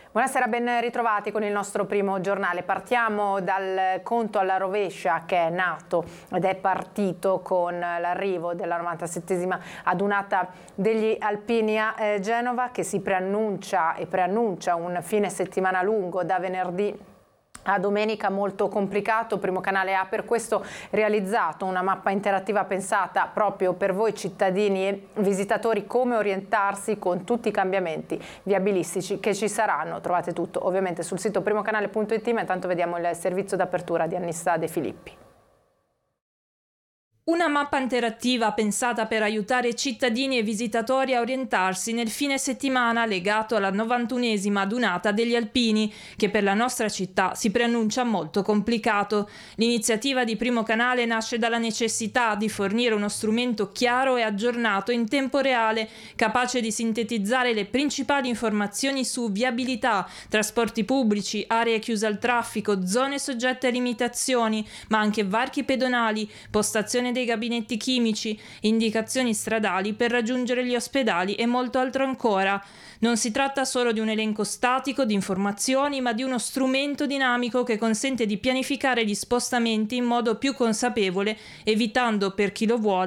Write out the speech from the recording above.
Buonasera, ben ritrovati con il nostro primo giornale. Partiamo dal conto alla rovescia che è nato ed è partito con l'arrivo della 97esima adunata degli alpini a Genova, che si preannuncia un fine settimana lungo da venerdì a domenica molto complicato. Primo Canale ha per questo realizzato una mappa interattiva pensata proprio per voi cittadini e visitatori, come orientarsi con tutti i cambiamenti viabilistici che ci saranno. Trovate tutto ovviamente sul sito primocanale.it, ma intanto vediamo il servizio d'apertura di Annissa De Filippi. Una mappa interattiva pensata per aiutare cittadini e visitatori a orientarsi nel fine settimana legato alla 91esima adunata degli alpini, che per la nostra città si preannuncia molto complicato. L'iniziativa di Primo Canale nasce dalla necessità di fornire uno strumento chiaro e aggiornato in tempo reale, capace di sintetizzare le principali informazioni su viabilità, trasporti pubblici, aree chiuse al traffico, zone soggette a limitazioni, ma anche varchi pedonali, postazione dei gabinetti chimici, indicazioni stradali per raggiungere gli ospedali e molto altro ancora. Non si tratta solo di un elenco statico di informazioni, ma di uno strumento dinamico che consente di pianificare gli spostamenti in modo più consapevole, evitando, per chi lo vuole,